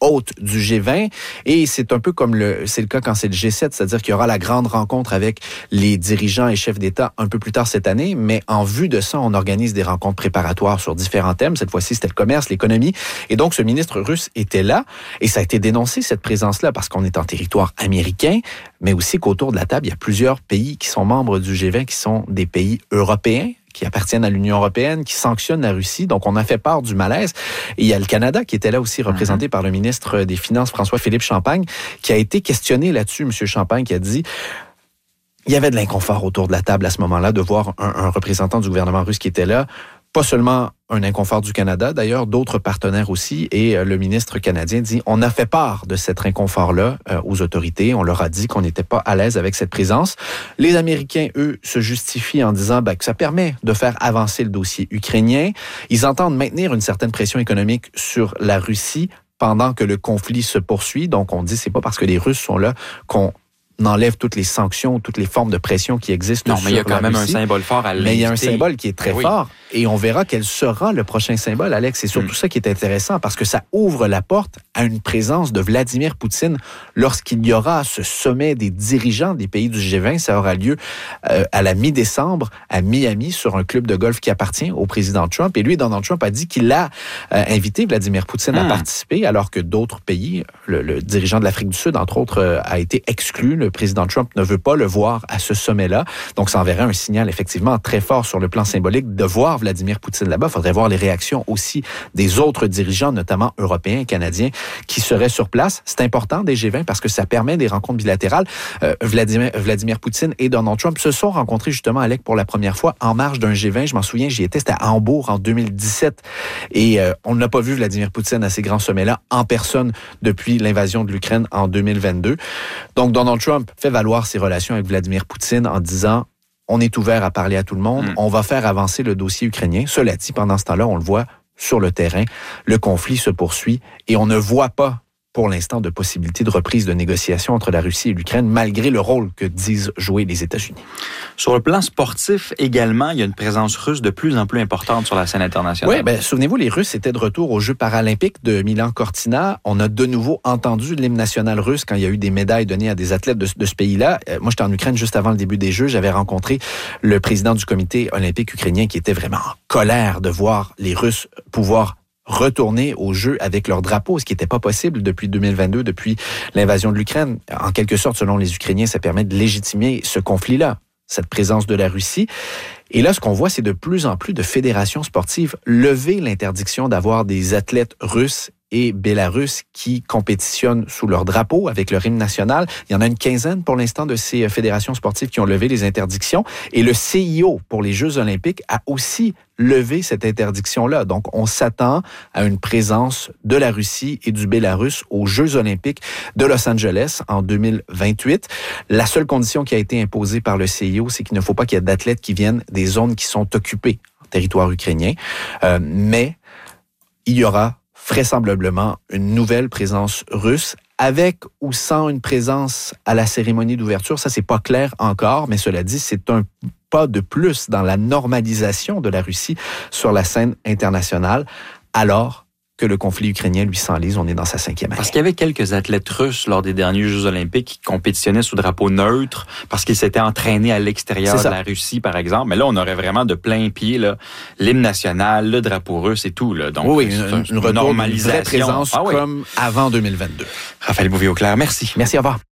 hôte du G20 et c'est un peu comme c'est le cas quand c'est le G7, c'est-à-dire qu'il y aura la grande rencontre avec les dirigeants et chefs d'État un peu plus tard cette année, mais en vue de ça, on organise des rencontres préparatoires sur différents thèmes. Cette fois-ci, c'était le commerce, l'économie et donc ce ministre russe était là et ça a été dénoncé cette présence-là parce qu'on est en territoire américain, mais aussi qu'autour de la table, il y a plusieurs pays qui sont membres du G20 qui sont des pays européens qui appartiennent à l'Union européenne, qui sanctionnent la Russie. Donc, on a fait part du malaise. Et il y a le Canada qui était là aussi, représenté par le ministre des Finances, François-Philippe Champagne, qui a été questionné là-dessus, M. Champagne, qui a dit... Il y avait de l'inconfort autour de la table à ce moment-là de voir un représentant du gouvernement russe qui était là. Pas seulement un inconfort du Canada, d'ailleurs, d'autres partenaires aussi. Et le ministre canadien dit, on a fait part de cet inconfort-là aux autorités. On leur a dit qu'on n'était pas à l'aise avec cette présence. Les Américains, eux, se justifient en disant que ça permet de faire avancer le dossier ukrainien. Ils entendent maintenir une certaine pression économique sur la Russie pendant que le conflit se poursuit. Donc, on dit, c'est pas parce que les Russes sont là qu'on enlève toutes les sanctions, toutes les formes de pression qui existent. Non, mais il y a quand même un symbole fort à l'inviter. Mais il y a un symbole qui est très fort et on verra quel sera le prochain symbole, Alex. C'est surtout ça qui est intéressant parce que ça ouvre la porte à une présence de Vladimir Poutine lorsqu'il y aura ce sommet des dirigeants des pays du G20. Ça aura lieu à la mi-décembre à Miami sur un club de golf qui appartient au président Trump. Et lui, Donald Trump a dit qu'il a invité Vladimir Poutine à participer alors que d'autres pays, le dirigeant de l'Afrique du Sud, entre autres, a été exclu. Le président Trump ne veut pas le voir à ce sommet-là. Donc, ça enverrait un signal effectivement très fort sur le plan symbolique de voir Vladimir Poutine là-bas. Il faudrait voir les réactions aussi des autres dirigeants, notamment européens et canadiens, qui seraient sur place. C'est important des G20 parce que ça permet des rencontres bilatérales. Vladimir Poutine et Donald Trump se sont rencontrés justement, Alec, pour la première fois en marge d'un G20. Je m'en souviens, j'y étais, c'était à Hambourg en 2017. Et on n'a pas vu Vladimir Poutine à ces grands sommets-là en personne depuis l'invasion de l'Ukraine en 2022. Donc, Donald Trump fait valoir ses relations avec Vladimir Poutine en disant on est ouvert à parler à tout le monde, on va faire avancer le dossier ukrainien. Cela dit, pendant ce temps-là, on le voit sur le terrain, le conflit se poursuit et on ne voit pas pour l'instant de possibilité de reprise de négociations entre la Russie et l'Ukraine, malgré le rôle que disent jouer les États-Unis. Sur le plan sportif également, il y a une présence russe de plus en plus importante sur la scène internationale. Oui, souvenez-vous, les Russes étaient de retour aux Jeux paralympiques de Milan-Cortina. On a de nouveau entendu l'hymne national russe quand il y a eu des médailles données à des athlètes de ce pays-là. Moi, j'étais en Ukraine juste avant le début des Jeux. J'avais rencontré le président du comité olympique ukrainien qui était vraiment en colère de voir les Russes pouvoir retourner aux Jeux avec leur drapeau, ce qui n'était pas possible depuis 2022, depuis l'invasion de l'Ukraine. En quelque sorte, selon les Ukrainiens, ça permet de légitimer ce conflit-là, cette présence de la Russie. Et là, ce qu'on voit, c'est de plus en plus de fédérations sportives lever l'interdiction d'avoir des athlètes russes et Bélarus qui compétitionnent sous leur drapeau avec leur hymne national. Il y en a une quinzaine pour l'instant de ces fédérations sportives qui ont levé les interdictions. Et le CIO pour les Jeux olympiques a aussi levé cette interdiction-là. Donc, on s'attend à une présence de la Russie et du Bélarus aux Jeux olympiques de Los Angeles en 2028. La seule condition qui a été imposée par le CIO, c'est qu'il ne faut pas qu'il y ait d'athlètes qui viennent des zones qui sont occupées en territoire ukrainien. Mais il y aura vraisemblablement une nouvelle présence russe, avec ou sans une présence à la cérémonie d'ouverture. Ça, c'est pas clair encore, mais cela dit, c'est un pas de plus dans la normalisation de la Russie sur la scène internationale, alors que le conflit ukrainien, lui, s'enlise. On est dans sa 5e année. Parce qu'il y avait quelques athlètes russes lors des derniers Jeux olympiques qui compétitionnaient sous drapeau neutre parce qu'ils s'étaient entraînés à l'extérieur de la Russie, par exemple. Mais là, on aurait vraiment de plein pied l'hymne national, le drapeau russe et tout. Là. Donc, oui, une normalisation. Une vraie présence comme avant 2022. Raphaël Bouvier-Auclair, merci. Merci, au revoir.